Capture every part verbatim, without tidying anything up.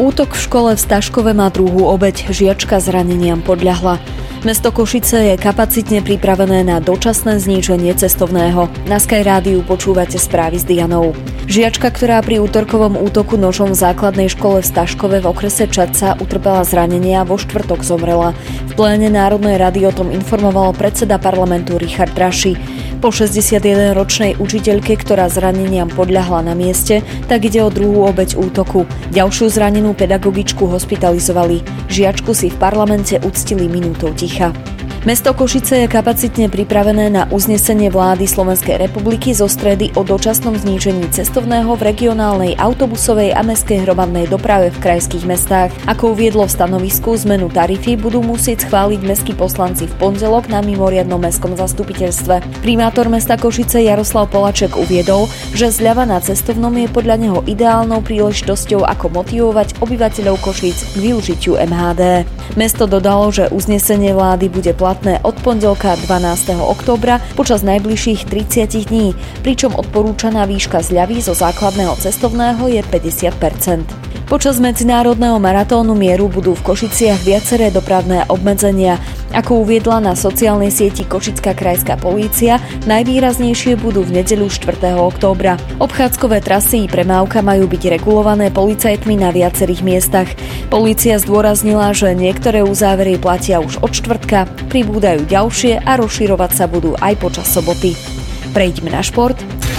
Útok v škole v Staškove má druhú obeť, žiačka zraneniam podľahla. Mesto Košice je kapacitne pripravené na dočasné zníženie cestovného. Na Sky Rádiu počúvate správy s Dianou. Žiačka, ktorá pri útorkovom útoku nožom v základnej škole v Staškove v okrese Čadca utrpela zranenia, vo štvrtok zomrela. V pléne Národnej rady o tom informoval predseda parlamentu Richard Raši. Po šesťdesiatjedenročnej učiteľke, ktorá zraneniam podľahla na mieste, tak ide o druhú obeť útoku. Ďalšiu zranenú pedagogičku hospitalizovali. Žiačku si v parlamente uctili minútou ticha. Mesto Košice je kapacitne pripravené na uznesenie vlády Slovenskej republiky zo stredy o dočasnom znížení cestovného v regionálnej autobusovej a mestskej hromadnej doprave v krajských mestách. Ako uviedlo v stanovisku, zmenu tarify budú musieť schváliť mestskí poslanci v pondelok na mimoriadnom mestskom zastupiteľstve. Primátor mesta Košice Jaroslav Polaček uviedol, že zľava na cestovnom je podľa neho ideálnou príležitosťou, ako motivovať obyvateľov Košíc k využitiu em há dé. Mesto dodalo, že uznesenie vlády bude platné od pondelka dvanásteho októbra počas najbližších tridsať dní, pričom odporúčaná výška zľavy zo základného cestovného je päťdesiat percent. Počas medzinárodného maratónu mieru budú v Košiciach viaceré dopravné obmedzenia. Ako uviedla na sociálnej sieti Košická krajská polícia, najvýraznejšie budú v nedeľu štvrtého októbra. Obchádzkové trasy i premávka majú byť regulované policajtmi na viacerých miestach. Polícia zdôraznila, že niektoré uzávery platia už od štvrtka, pribúdajú ďalšie a rozširovať sa budú aj počas soboty. Prejdime na šport.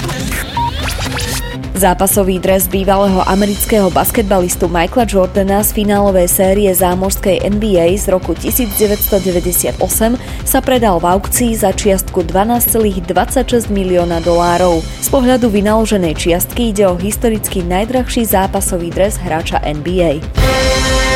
Zápasový dres bývalého amerického basketbalistu Michaela Jordana z finálovej série zámořskej en bí ej z roku devätnásťstodeväťdesiatosem sa predal v aukcii za čiastku dvanásť celá dvadsaťšesť milióna dolárov. Z pohľadu vynaloženej čiastky ide o historicky najdrahší zápasový dres hráča en bí ej.